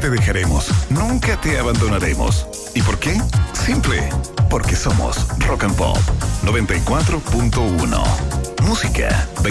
te dejaremos, nunca te abandonaremos. ¿Y por qué? Simple, porque somos Rock and Pop 94.1. Música